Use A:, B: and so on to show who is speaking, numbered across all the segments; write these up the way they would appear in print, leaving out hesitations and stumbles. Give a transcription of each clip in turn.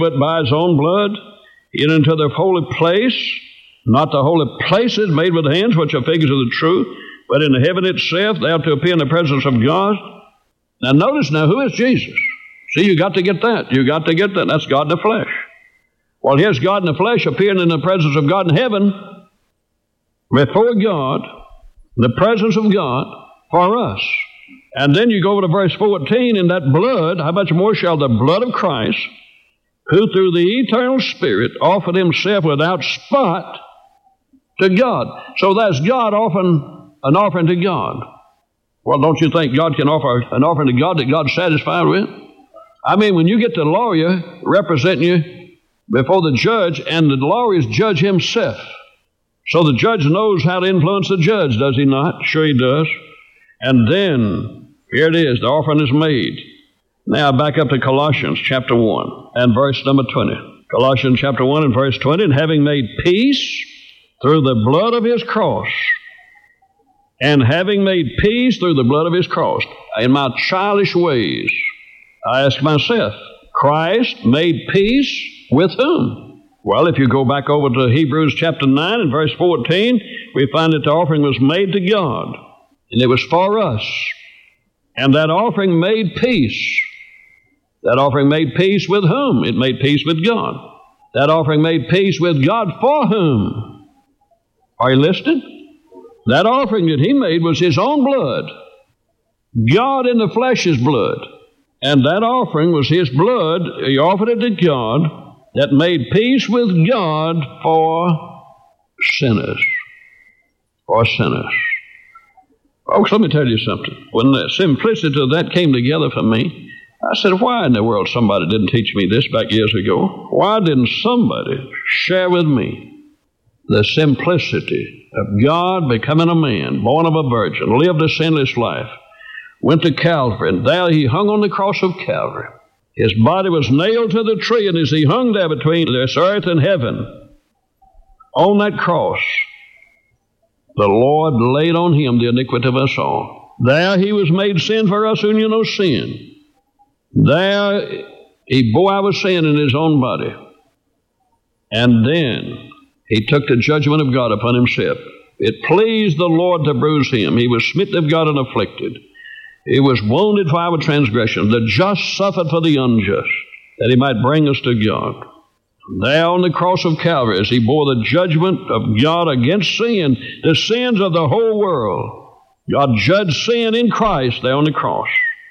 A: but by his own blood, into the holy place, not the holy places made with hands, which are figures of the truth, but in the heaven itself, there to appear in the presence of God. Now notice now, who is Jesus? See, you got to get that. You got to get that. That's God in the flesh. Well, here's God in the flesh appearing in the presence of God in heaven, before God, the presence of God for us. And then you go over to verse 14, in that blood, how much more shall the blood of Christ, who through the eternal Spirit offered himself without spot to God. So that's God offering an offering to God. Well, don't you think God can offer an offering to God that God's satisfied with? I mean, when you get the lawyer representing you before the judge, and the lawyer is judge himself. So the judge knows how to influence the judge, does he not? Sure he does. And then, here it is, the offering is made. Now back up to Colossians chapter 1 and verse number 20. Colossians chapter 1 and verse 20, and having made peace through the blood of his cross, and having made peace through the blood of his cross. In my childish ways, I ask myself, Christ made peace with whom? Well, if you go back over to Hebrews chapter 9 and verse 14, we find that the offering was made to God, and it was for us. And that offering made peace. That offering made peace with whom? It made peace with God. That offering made peace with God for whom? Are you listening? That offering that he made was his own blood. God in the flesh's blood. And that offering was his blood. He offered it to God that made peace with God for sinners. For sinners. Folks, let me tell you something. When the simplicity of that came together for me, I said, why in the world somebody didn't teach me this back years ago? Why didn't somebody share with me the simplicity of God becoming a man, born of a virgin, lived a sinless life, went to Calvary, and there he hung on the cross of Calvary. His body was nailed to the tree, and as he hung there between this earth and heaven, on that cross, the Lord laid on him the iniquity of us all. There he was made sin for us who knew no sin. There he bore our sin in his own body. And then he took the judgment of God upon himself. It pleased the Lord to bruise him. He was smitten of God and afflicted. He was wounded for our transgression. The just suffered for the unjust, that he might bring us to God. There on the cross of Calvary, as he bore the judgment of God against sin, the sins of the whole world, God judged sin in Christ there on the cross,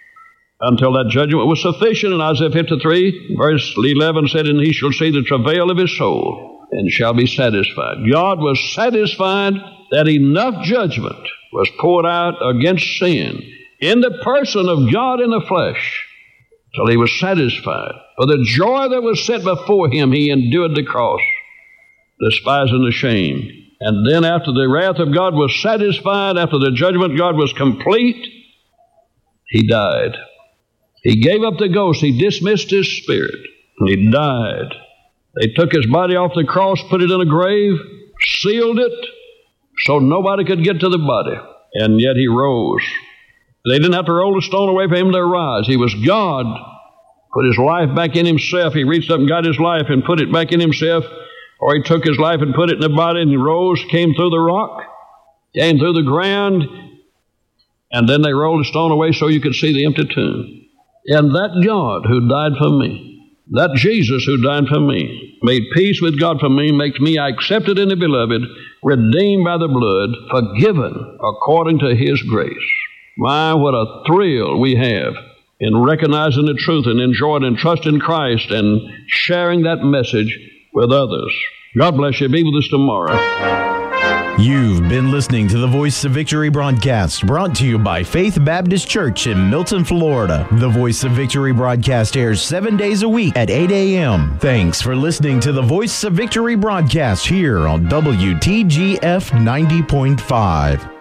A: until that judgment was sufficient. And Isaiah 53, verse 11 said, and he shall see the travail of his soul, and shall be satisfied. God was satisfied that enough judgment was poured out against sin in the person of God in the flesh, till he was satisfied. For the joy that was set before him, he endured the cross, despising the shame. And then after the wrath of God was satisfied, after the judgment of God was complete, he died. He gave up the ghost. He dismissed his spirit. And he died. They took his body off the cross, put it in a grave, sealed it, so nobody could get to the body. And yet he rose. They didn't have to roll a stone away for him to rise. He was God. Put his life back in himself. He reached up and got his life and put it back in himself. Or he took his life and put it in the body, and he rose, came through the rock, came through the ground, and then they rolled a stone away so you could see the empty tomb. And that God who died for me, that Jesus who died for me, made peace with God for me, makes me accepted in the beloved, redeemed by the blood, forgiven according to his grace. My, what a thrill we have in recognizing the truth and enjoying and trusting Christ and sharing that message with others. God bless you. Be with us tomorrow.
B: You've been listening to the Voice of Victory broadcast, brought to you by Faith Baptist Church in Milton, Florida. The Voice of Victory broadcast airs 7 days a week at 8 a.m. Thanks for listening to the Voice of Victory broadcast here on WTGF 90.5.